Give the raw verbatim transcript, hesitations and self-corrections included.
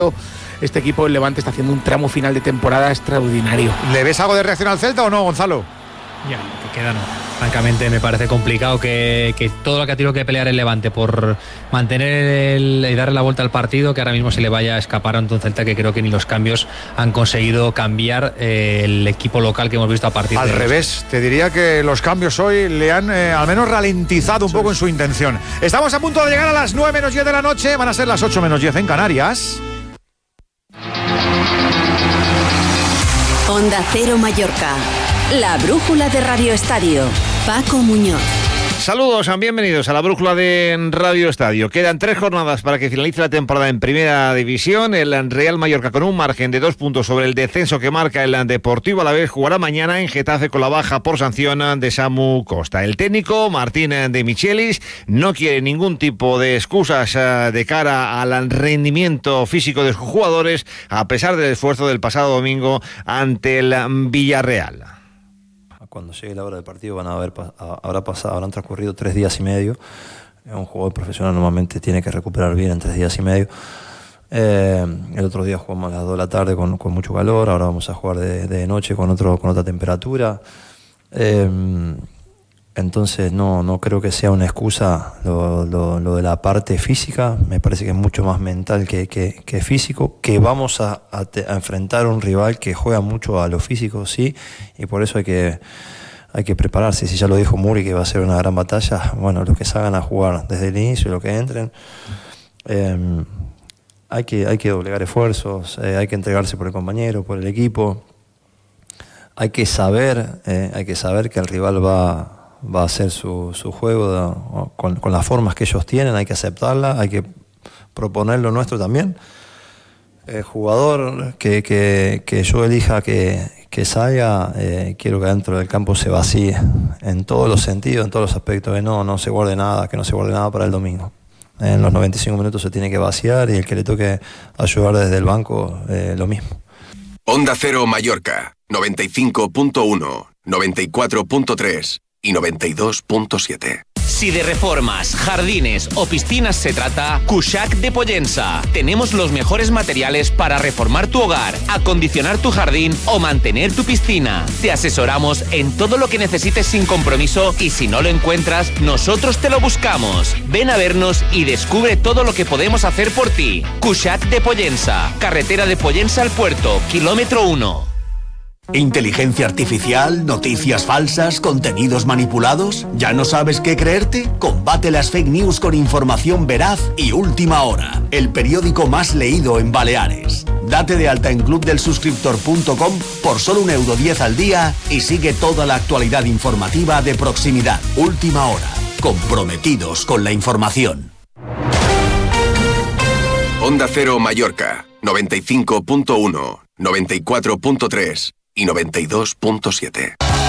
Este equipo, el Levante, está haciendo un tramo final de temporada extraordinario. ¿Le ves algo de reacción al Celta o no, Gonzalo? Ya, lo que queda no. Francamente me parece complicado que, que todo lo que ha tenido que pelear el Levante por mantener el, y darle la vuelta al partido, que ahora mismo se le vaya a escapar ante un Celta que creo que ni los cambios han conseguido cambiar eh, el equipo local que hemos visto a partir al de... Al revés, te diría que los cambios hoy le han eh, al menos ralentizado un poco en su intención. Estamos a punto de llegar a las nueve menos diez de la noche, van a ser las ocho menos diez en Canarias. Onda Cero Mallorca. La brújula de Radio Estadio. Paco Muñoz. Saludos, bienvenidos a la brújula de Radio Estadio. Quedan tres jornadas para que finalice la temporada en Primera División. El Real Mallorca, con un margen de dos puntos sobre el descenso que marca el Deportivo Alavés, jugará mañana en Getafe con la baja por sanción de Samu Costa. El técnico, Martín de Michelis, no quiere ningún tipo de excusas de cara al rendimiento físico de sus jugadores, a pesar del esfuerzo del pasado domingo ante el Villarreal. Cuando llegue la hora del partido van a haber habrá pasado, habrán transcurrido tres días y medio. Un jugador profesional normalmente tiene que recuperar bien en tres días y medio. Eh, el otro día jugamos a las dos de la tarde con, con mucho calor, ahora vamos a jugar de, de noche con otro con otra temperatura. Eh, entonces no, no creo que sea una excusa lo, lo, lo de la parte física. Me parece que es mucho más mental que, que, que físico, que vamos a, a, te, a enfrentar a un rival que juega mucho a lo físico, sí, y por eso hay que, hay que prepararse. Si ya lo dijo Muri que va a ser una gran batalla, bueno, los que salgan a jugar desde el inicio, los que entren, eh, hay que, hay que doblegar esfuerzos, eh, hay que entregarse por el compañero, por el equipo, hay que saber, eh, hay que saber que el rival va va a hacer su, su juego de, con, con las formas que ellos tienen, hay que aceptarla, hay que proponer lo nuestro también. El jugador que, que, que yo elija que, que salga, eh, quiero que dentro del campo se vacíe en todos los sentidos, en todos los aspectos, que no, no se guarde nada, que no se guarde nada para el domingo. En los noventa y cinco minutos se tiene que vaciar y el que le toque ayudar desde el banco, eh, lo mismo. Onda Cero Mallorca, noventa y cinco punto uno, noventa y cuatro punto tres y noventa y dos punto siete. Si de reformas, jardines o piscinas se trata, Cuixac de Pollença. Tenemos los mejores materiales para reformar tu hogar, acondicionar tu jardín o mantener tu piscina. Te asesoramos en todo lo que necesites sin compromiso y si no lo encuentras, nosotros te lo buscamos. Ven a vernos y descubre todo lo que podemos hacer por ti. Cuixac de Pollença, carretera de Pollença al puerto, kilómetro uno. ¿Inteligencia artificial, noticias falsas, contenidos manipulados? ¿Ya no sabes qué creerte? Combate las fake news con información veraz y última hora. El periódico más leído en Baleares. Date de alta en club del suscriptor punto com por solo un euro diez al día y sigue toda la actualidad informativa de proximidad. Última hora. Comprometidos con la información. Onda Cero Mallorca, noventa y cinco punto uno, noventa y cuatro punto tres y noventa y dos punto siete.